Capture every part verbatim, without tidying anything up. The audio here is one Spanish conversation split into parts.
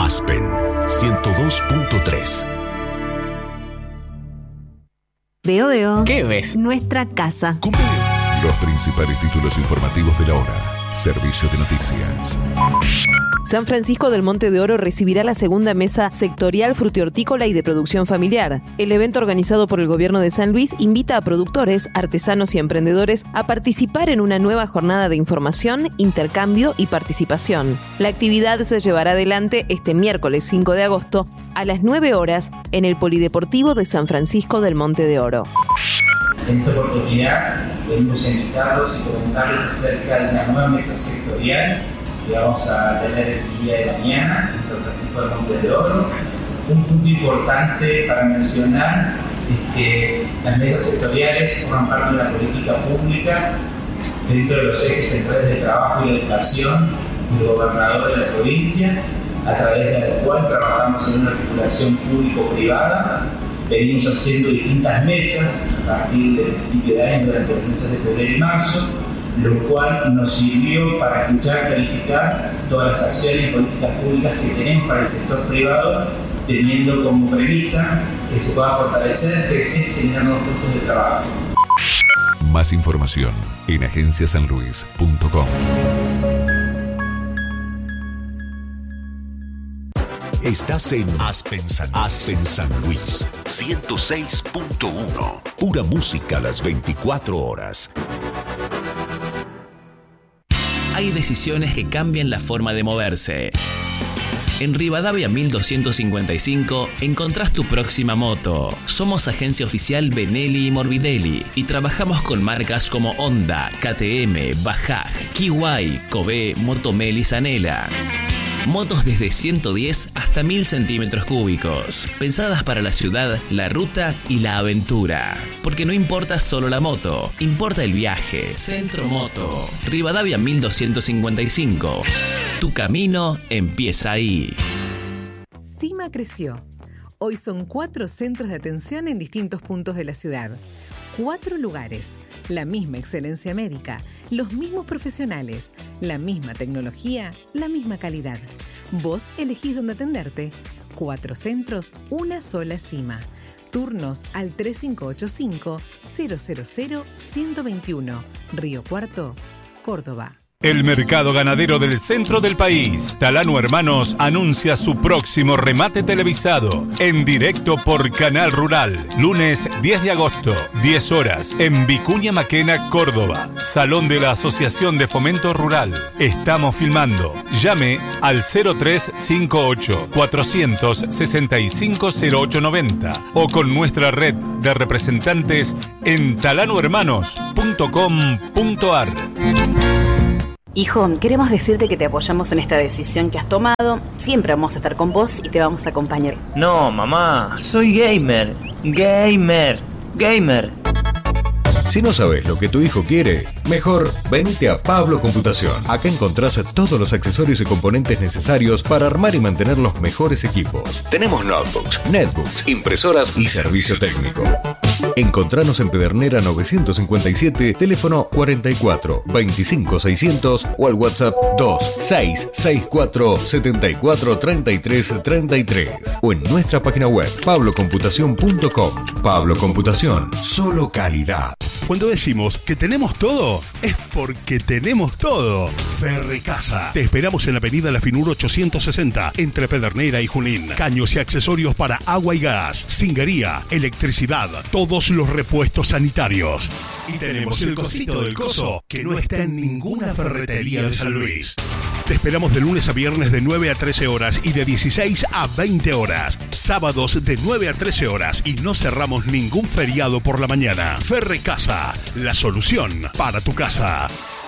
Aspen ciento dos punto tres. Veo, veo. ¿Qué ves? Nuestra casa. Cumple los principales títulos informativos de la hora. Servicio de noticias. San Francisco del Monte de Oro recibirá la segunda mesa sectorial frutihortícola y de producción familiar. El evento organizado por el gobierno de San Luis invita a productores, artesanos y emprendedores a participar en una nueva jornada de información, intercambio y participación. La actividad se llevará adelante este miércoles cinco de agosto a las nueve horas en el Polideportivo de San Francisco del Monte de Oro. En esta oportunidad venimos a invitarlos y comentarles acerca de una nueva mesa sectorial que vamos a tener el día de mañana en San Francisco del Monte de Oro. Un punto importante para mencionar es que las mesas sectoriales forman parte de la política pública dentro de los ejes centrales de trabajo y de educación del gobernador de la provincia, a través de la cual trabajamos en una articulación público-privada. Venimos haciendo distintas mesas a partir del principio de año durante los meses de febrero y marzo, lo cual nos sirvió para escuchar, clarificar todas las acciones y políticas públicas que tenemos para el sector privado, teniendo como premisa que se pueda fortalecer, crecer y generar nuevos puestos de trabajo. Más información en agencia san luis punto com. Estás en Aspen San, Aspen San Luis ciento seis punto uno. Pura música a las veinticuatro horas. Hay decisiones que cambian la forma de moverse. En Rivadavia mil doscientos cincuenta y cinco encontrás tu próxima moto. Somos agencia oficial Benelli y Morbidelli y trabajamos con marcas como Honda, K T M, Bajaj, Kiwai, Kobe, Motomel y Zanela. Motos desde ciento diez hasta mil centímetros cúbicos, pensadas para la ciudad, la ruta y la aventura. Porque no importa solo la moto, importa el viaje. Centro Moto, Rivadavia mil doscientos cincuenta y cinco. Tu camino empieza ahí. Cima creció. Hoy son cuatro centros de atención en distintos puntos de la ciudad. Cuatro lugares, la misma excelencia médica, los mismos profesionales, la misma tecnología, la misma calidad. Vos elegís dónde atenderte. Cuatro centros, una sola cima. Turnos al tres cinco ocho cinco, cero cero cero, uno dos uno. Río Cuarto, Córdoba. El mercado ganadero del centro del país, Talano Hermanos, anuncia su próximo remate televisado en directo por Canal Rural. Lunes diez de agosto, diez horas, en Vicuña Maquena, Córdoba. Salón de la Asociación de Fomento Rural. Estamos filmando. Llame al cero tres cinco ocho, cuatro seis cinco, cero ocho nueve cero o con nuestra red de representantes en talano hermanos punto com punto ar. Hijo, queremos decirte que te apoyamos en esta decisión que has tomado. Siempre vamos a estar con vos y te vamos a acompañar. No, mamá, soy gamer. Gamer. Gamer. Si no sabes lo que tu hijo quiere, mejor venite a Pablo Computación. Acá encontrás todos los accesorios y componentes necesarios para armar y mantener los mejores equipos. Tenemos notebooks, netbooks, impresoras y servicio técnico. Encontranos en Pedernera novecientos cincuenta y siete, teléfono cuarenta y cuatro, veinticinco seiscientos o al WhatsApp dos seis seis cuatro, siete cuatro, tres tres tres tres o en nuestra página web pablo computación punto com. Pablo Computación, solo calidad. Cuando decimos que tenemos todo, es porque tenemos todo. Ferrecasa. Te esperamos en la avenida La Finura ochocientos sesenta, entre Pedernera y Junín. Caños y accesorios para agua y gas, cinguería, electricidad, todos los repuestos sanitarios. Y tenemos el cosito del coso, que no está en ninguna ferretería de San Luis. Te esperamos de lunes a viernes de nueve a trece horas y de dieciséis a veinte horas. Sábados de nueve a trece horas y no cerramos ningún feriado por la mañana. Ferrecasa, la solución para tu casa.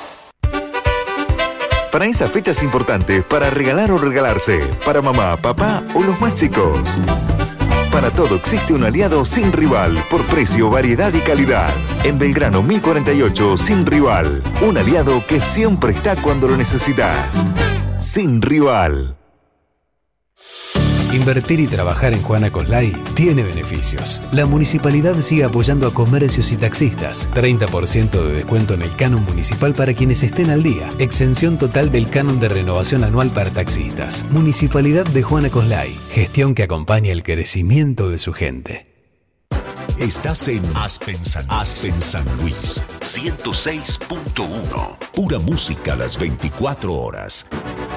Para esas fechas importantes, para regalar o regalarse, para mamá, papá o los más chicos. Para todo existe un aliado Sin Rival, por precio, variedad y calidad. En Belgrano mil cuarenta y ocho, Sin Rival. Un aliado que siempre está cuando lo necesitas. Sin Rival. Invertir y trabajar en Juana Coslay tiene beneficios. La municipalidad sigue apoyando a comercios y taxistas. treinta por ciento de descuento en el canon municipal para quienes estén al día. Exención total del canon de renovación anual para taxistas. Municipalidad de Juana Coslay. Gestión que acompaña el crecimiento de su gente. Estás en Aspen San, Aspen San Luis, ciento seis punto uno. Pura música las veinticuatro horas.